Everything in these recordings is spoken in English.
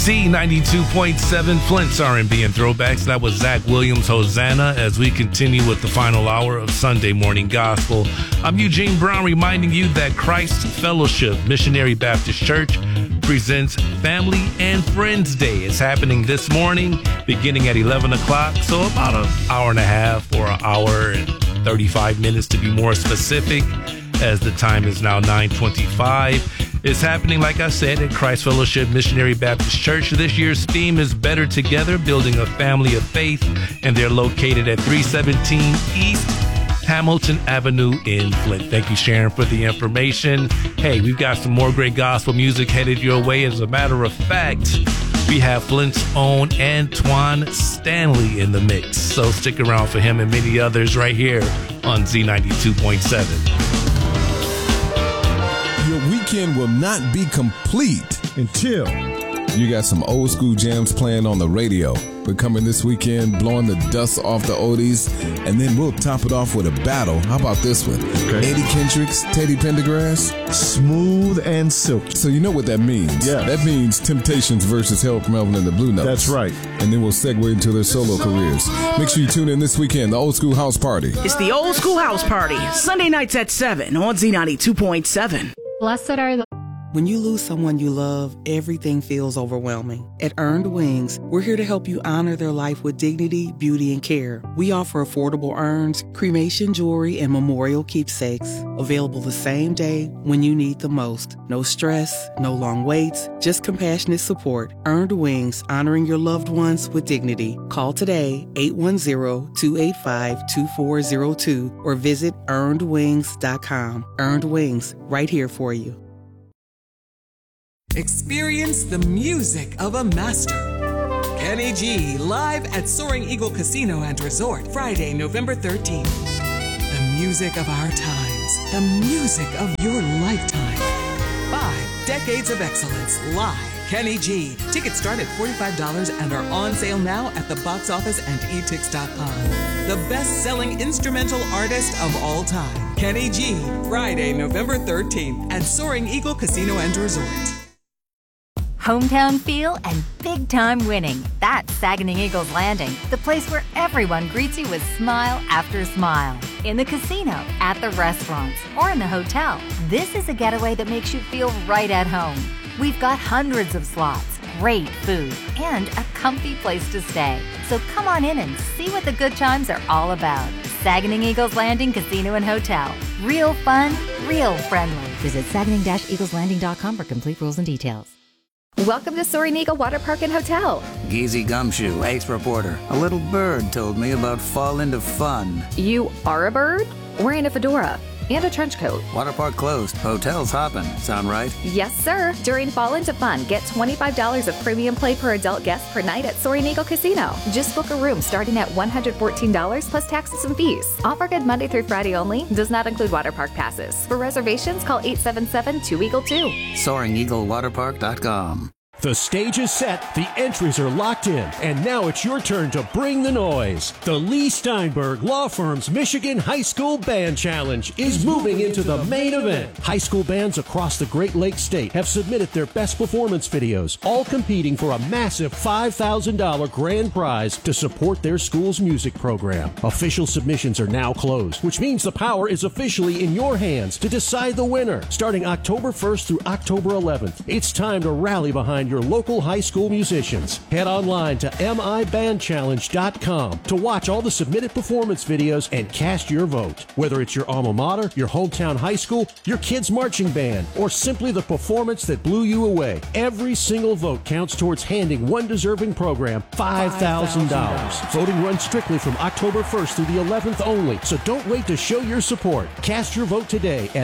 Z92.7 Flint's R&B and Throwbacks. That was Zach Williams' Hosanna as we continue with the final hour of Sunday Morning Gospel. I'm Eugene Brown reminding you that Christ Fellowship Missionary Baptist Church presents Family and Friends Day. It's happening this morning beginning at 11 o'clock, so about an hour and a half or an hour and 35 minutes to be more specific, as the time is now 9:25. It's happening, like I said, at Christ Fellowship Missionary Baptist Church. This year's theme is Better Together, Building a Family of Faith, and they're located at 317 East Hamilton Avenue in Flint. Thank you, Sharon, for the information. Hey, we've got some more great gospel music headed your way. As a matter of fact, we have Flint's own Antoine Stanley in the mix. So stick around for him and many others right here on Z92.7. Your weekend will not be complete until you got some old school jams playing on the radio. We're coming this weekend, blowing the dust off the oldies, and then we'll top it off with a battle. How about this one? Okay. Eddie Kendricks, Teddy Pendergrass. Smooth and silky. So you know what that means. Yeah. That means Temptations versus Harold Melvin and the Blue Notes. That's right. And then we'll segue into their solo careers. Make sure you tune in this weekend, the Old School House Party. It's the Old School House Party, Sunday nights at 7 on Z92.7. Blessed are the... When you lose someone you love, everything feels overwhelming. At Earned Wings, we're here to help you honor their life with dignity, beauty, and care. We offer affordable urns, cremation jewelry, and memorial keepsakes. Available the same day when you need the most. No stress, no long waits, just compassionate support. Earned Wings, honoring your loved ones with dignity. Call today, 810-285-2402, or visit earnedwings.com. Earned Wings, right here for you. Experience the music of a master. Kenny G live at Soaring Eagle Casino and Resort, Friday, November 13th. The music of our times, the music of your lifetime. 5 decades of excellence live. Kenny G. Tickets start at $45 and are on sale now at the box office and etix.com. The best-selling instrumental artist of all time, Kenny G. Friday, November 13th at Soaring Eagle Casino and Resort. Hometown feel and big-time winning. That's Saginaw Eagles Landing, the place where everyone greets you with smile after smile. In the casino, at the restaurants, or in the hotel, this is a getaway that makes you feel right at home. We've got hundreds of slots, great food, and a comfy place to stay. So come on in and see what the good times are all about. Saginaw Eagles Landing Casino and Hotel. Real fun, real friendly. Visit saginaw-eagleslanding.com for complete rules and details. Welcome to Soaring Eagle Water Park and Hotel. Geezy Gumshoe, ace reporter. A little bird told me about Fall Into Fun. You are a bird? Wearing a fedora and a trench coat. Water park closed. Hotel's hopping. Sound right? Yes, sir. During Fall Into Fun, get $25 of premium play per adult guest per night at Soaring Eagle Casino. Just book a room starting at $114 plus taxes and fees. Offer good Monday through Friday only. Does not include water park passes. For reservations, call 877-2EAGLE-2. SoaringEagleWaterPark.com. The stage is set, the entries are locked in, and now it's your turn to bring the noise. The Lee Steinberg Law Firm's Michigan High School Band Challenge is moving into the main event. High school bands across the Great Lakes State have submitted their best performance videos, all competing for a massive $5,000 grand prize to support their school's music program. Official submissions are now closed, which means the power is officially in your hands to decide the winner. Starting October 1st through October 11th, it's time to rally behind your local high school musicians. Head online to mibandchallenge.com to watch all the submitted performance videos and cast your vote. Whether it's your alma mater, your hometown high school, your kid's marching band, or simply the performance that blew you away, every single vote counts towards handing one deserving program $5,000. Voting runs strictly from October 1st through the 11th only, so don't wait to show your support. Cast your vote today at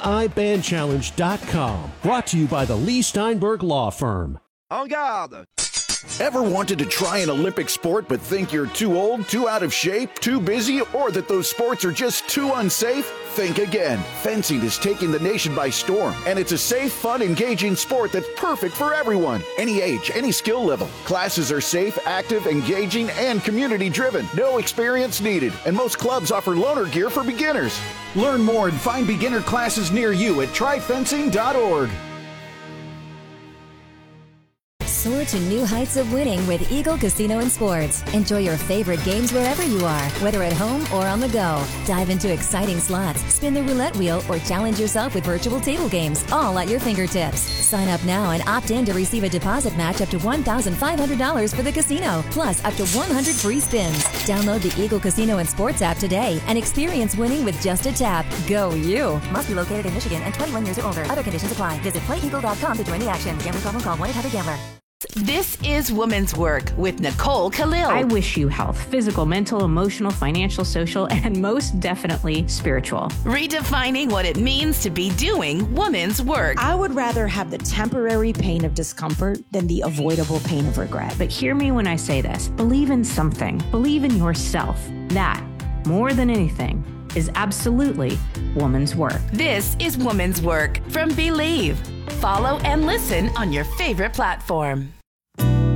mibandchallenge.com. Brought to you by the Lee Steinberg Law Firm. En garde! Ever wanted to try an Olympic sport but think you're too old, too out of shape, too busy, or that those sports are just too unsafe? Think again. Fencing is taking the nation by storm, and it's a safe, fun, engaging sport that's perfect for everyone. Any age, any skill level. Classes are safe, active, engaging, and community-driven. No experience needed, and most clubs offer loaner gear for beginners. Learn more and find beginner classes near you at tryfencing.org. Soar to new heights of winning with Eagle Casino and Sports. Enjoy your favorite games wherever you are, whether at home or on the go. Dive into exciting slots, spin the roulette wheel, or challenge yourself with virtual table games, all at your fingertips. Sign up now and opt in to receive a deposit match up to $1,500 for the casino, plus up to 100 free spins. Download the Eagle Casino and Sports app today and experience winning with just a tap. Go you! Must be located in Michigan and 21 years or older. Other conditions apply. Visit playeagle.com to join the action. Gambling problem? Call 1-800-GAMBLER. This is Women's Work with Nicole Khalil. I wish you health, physical, mental, emotional, financial, social, and most definitely spiritual. Redefining what it means to be doing women's work. I would rather have the temporary pain of discomfort than the avoidable pain of regret. But hear me when I say this. Believe in something. Believe in yourself. That, more than anything, is absolutely woman's work. This is Woman's Work from Believe. Follow and listen on your favorite platform.